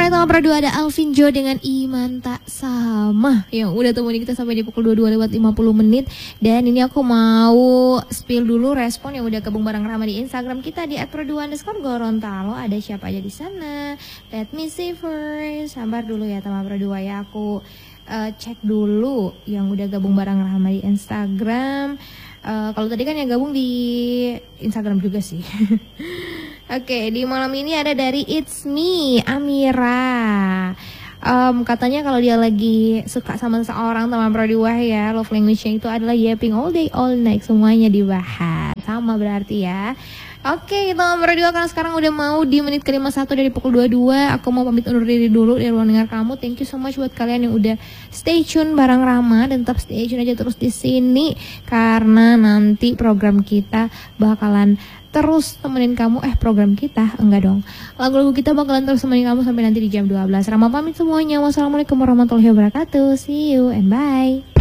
Teman Pro 2 ada Alvin Jo dengan Iman Tak Sama yang udah temuin kita sampai di pukul 22 lewat 50 menit. Dan ini aku mau spill dulu respon yang udah gabung bareng Rama di Instagram kita di @pro2_gorontalo. Ada siapa aja di sana? Let me see first. Sabar dulu ya teman Pro 2 ya, aku cek dulu yang udah gabung bareng Rama di Instagram. Kalau tadi kan yang gabung di Instagram juga sih. Oke, di malam ini ada dari It's Me, Amira. Katanya kalau dia lagi suka sama seseorang teman Pro 2 ya, love language-nya itu adalah yapping all day all night, semuanya dibahas. Sama berarti ya. Oke, teman Pro 2 karena sekarang udah mau di menit ke-51 dari pukul 22. Aku mau pamit undur diri dulu dari ruang dengar kamu. Thank you so much buat kalian yang udah stay tune bareng Rama, dan tetap stay tune aja terus di sini karena nanti program kita bakalan terus temenin kamu. Program kita enggak dong, lagu-lagu kita bakalan terus temenin kamu sampai nanti di jam 12. Rama pamit semuanya. Wassalamualaikum warahmatullahi wabarakatuh. See you and bye.